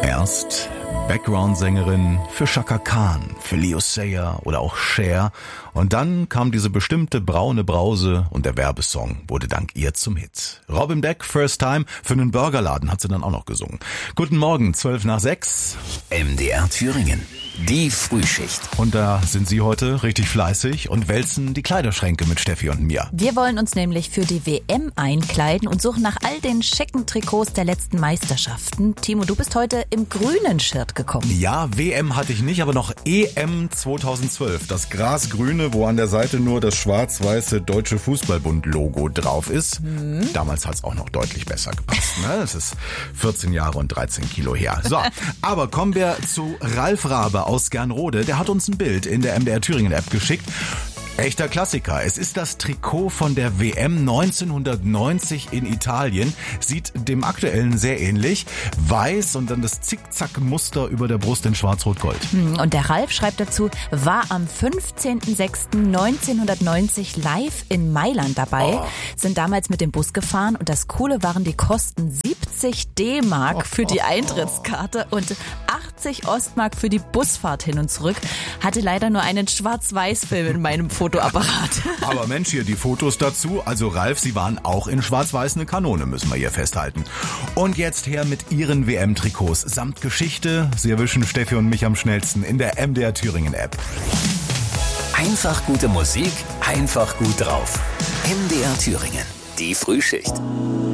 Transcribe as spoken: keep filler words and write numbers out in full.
Erst Background-Sängerin für Chaka Khan, für Leo Sayer oder auch Cher. Und dann kam diese bestimmte braune Brause und der Werbesong wurde dank ihr zum Hit. Robin Beck, First Time, für einen Burgerladen hat sie dann auch noch gesungen. Guten Morgen, zwölf nach sechs. M D R Thüringen, die Frühschicht. Und da sind Sie heute richtig fleißig und wälzen die Kleiderschränke mit Steffi und mir. Wir wollen uns nämlich für die W M einkleiden und suchen nach all den schicken Trikots der letzten Meisterschaften. Timo, du bist heute im grünen Shirt gekommen. Ja, W M hatte ich nicht, aber noch E M zweitausendzwölf. Das grasgrüne, wo an der Seite nur das schwarz-weiße Deutsche Fußballbund-Logo drauf ist. Hm. Damals hat es auch noch deutlich besser gepasst. Ne? Das ist vierzehn Jahre und dreizehn Kilo her. So, aber kommen wir zu Ralf Rabe aus Gernrode. Der hat uns ein Bild in der M D R Thüringen App geschickt. Echter Klassiker. Es ist das Trikot von der W M neunzehnhundertneunzig in Italien. Sieht dem aktuellen sehr ähnlich. Weiß und dann das Zickzack-Muster über der Brust in schwarz-rot-gold. Und der Ralf schreibt dazu, war am fünfzehnten sechsten neunzehnhundertneunzig live in Mailand dabei, oh. sind damals mit dem Bus gefahren und das Coole waren die Kosten siebzig D-Mark oh, für die oh, Eintrittskarte und achtzig Ostmark für die Busfahrt hin und zurück. Hatte leider nur einen Schwarz-Weiß-Film in meinem Fotoapparat. Aber Mensch, hier die Fotos dazu. Also Ralf, Sie waren auch in schwarz-weiß eine Kanone, müssen wir hier festhalten. Und jetzt her mit Ihren W M-Trikots samt Geschichte. Sie erwischen Steffi und mich am schnellsten in der M D R Thüringen App. Einfach gute Musik, einfach gut drauf. M D R Thüringen, die Frühschicht.